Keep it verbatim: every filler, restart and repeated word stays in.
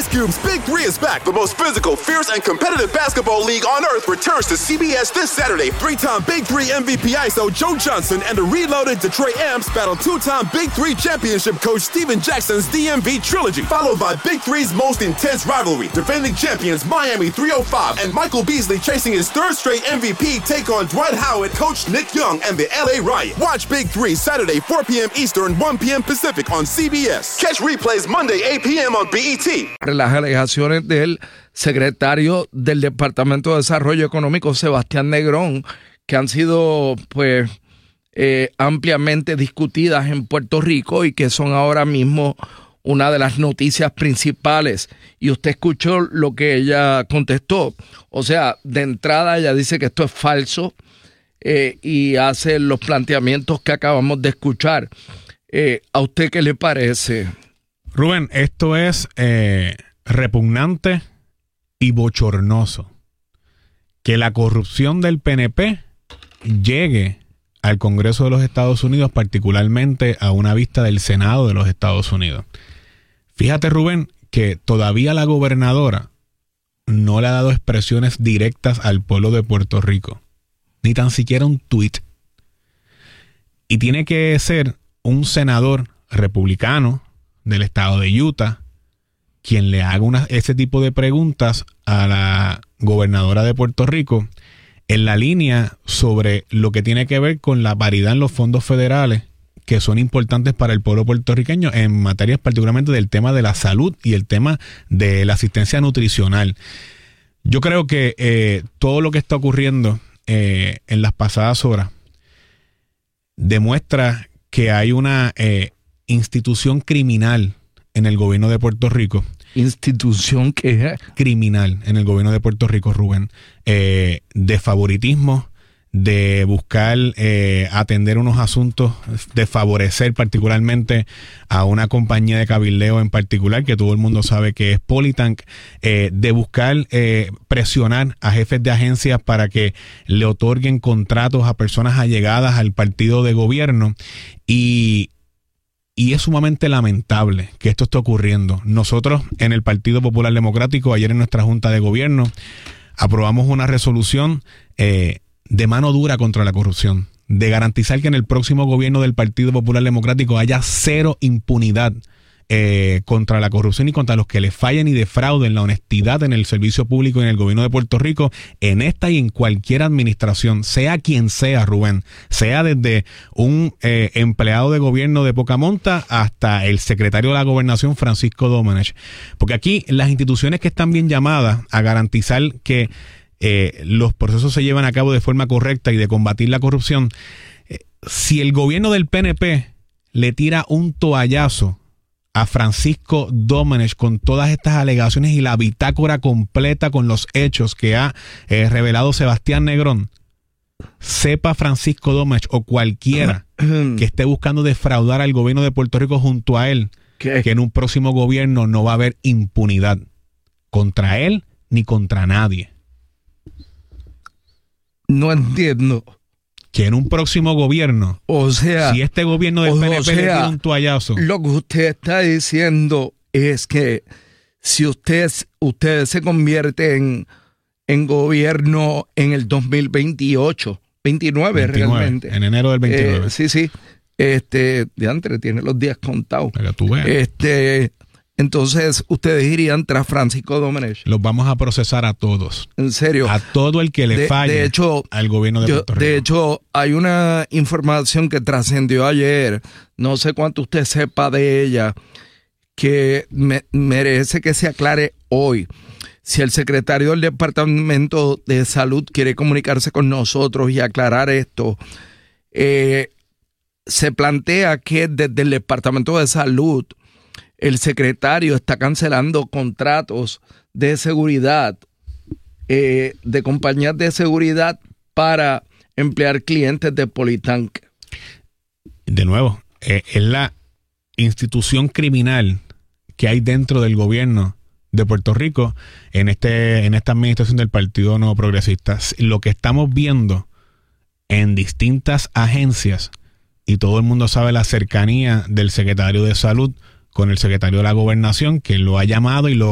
Ice Cube's Big Three is back. The most physical, fierce, and competitive basketball league on earth returns to C B S this Saturday. Three-time Big Three M V P I S O Joe Johnson and the reloaded Detroit Amps battle two-time Big Three championship coach Steven Jackson's D M V trilogy, followed by Big Three's most intense rivalry. Defending champions Miami three oh five and Michael Beasley chasing his third straight M V P take on Dwight Howard, Coach Nick Young, and the L A Riot. Watch Big Three Saturday four p.m. Eastern, one p.m. Pacific on C B S. Catch replays Monday eight p.m. on B E T. Las alegaciones del secretario del Departamento de Desarrollo Económico, Sebastián Negrón, que han sido pues eh, ampliamente discutidas en Puerto Rico y que son ahora mismo una de las noticias principales. Y usted escuchó lo que ella contestó. O sea, de entrada ella dice que esto es falso eh, y hace los planteamientos que acabamos de escuchar. Eh, ¿A usted qué le parece? Rubén, esto es eh, repugnante y bochornoso. Que la corrupción del P N P llegue al Congreso de los Estados Unidos, particularmente a una vista del Senado de los Estados Unidos. Fíjate, Rubén, que todavía la gobernadora no le ha dado expresiones directas al pueblo de Puerto Rico, ni tan siquiera un tuit. Y tiene que ser un senador republicano del estado de Utah quien le haga una, ese tipo de preguntas a la gobernadora de Puerto Rico en la línea sobre lo que tiene que ver con la paridad en los fondos federales que son importantes para el pueblo puertorriqueño en materias particularmente del tema de la salud y el tema de la asistencia nutricional. Yo creo que eh, todo lo que está ocurriendo eh, en las pasadas horas demuestra que hay una eh, institución criminal en el gobierno de Puerto Rico. ¿Institución qué? Criminal en el gobierno de Puerto Rico, Rubén. Eh, de favoritismo, de buscar eh, atender unos asuntos, de favorecer particularmente a una compañía de cabildeo en particular, que todo el mundo sabe que es Politank, eh, de buscar eh, presionar a jefes de agencias para que le otorguen contratos a personas allegadas al partido de gobierno. Y Y es sumamente lamentable que esto esté ocurriendo. Nosotros en el Partido Popular Democrático, ayer en nuestra Junta de Gobierno, aprobamos una resolución eh, de mano dura contra la corrupción, de garantizar que en el próximo gobierno del Partido Popular Democrático haya cero impunidad eh, contra la corrupción y contra los que le fallen y defrauden la honestidad en el servicio público y en el gobierno de Puerto Rico, en esta y en cualquier administración, sea quien sea, Rubén, sea desde un eh, empleado de gobierno de poca monta hasta el secretario de la Gobernación, Francisco Domenech. Porque aquí las instituciones que están bien llamadas a garantizar que eh, los procesos se llevan a cabo de forma correcta y de combatir la corrupción, eh, si el gobierno del P N P le tira un toallazo a Francisco Domenech con todas estas alegaciones y la bitácora completa con los hechos que ha eh, revelado Sebastián Negrón, sepa Francisco Domenech o cualquiera que esté buscando defraudar al gobierno de Puerto Rico junto a él, ¿qué? Que en un próximo gobierno no va a haber impunidad contra él ni contra nadie. No entiendo. Que en un próximo gobierno, o sea, si este gobierno del P N P sea, le tira un toallazo. Lo que usted está diciendo es que si usted, usted se convierte en, en gobierno en el dos mil veintiocho, veintinueve, veintinueve realmente. En enero del veintinueve. Eh, sí, sí. Este, de antes tiene los días contados. Para que tú veas. Este, entonces, ustedes irían tras Francisco Domenech. Los vamos a procesar a todos. En serio. A todo el que le de, falle de hecho, al gobierno de yo, Puerto Rico. De hecho, hay una información que trascendió ayer, no sé cuánto usted sepa de ella, que me, merece que se aclare hoy. Si el secretario del Departamento de Salud quiere comunicarse con nosotros y aclarar esto, eh, se plantea que desde el Departamento de Salud el secretario está cancelando contratos de seguridad, eh, de compañías de seguridad para emplear clientes de Politank. De nuevo, eh, es la institución criminal que hay dentro del gobierno de Puerto Rico en este en esta administración del Partido Nuevo Progresista. Lo que estamos viendo en distintas agencias, y todo el mundo sabe la cercanía del secretario de Salud con el secretario de la Gobernación, que lo ha llamado y lo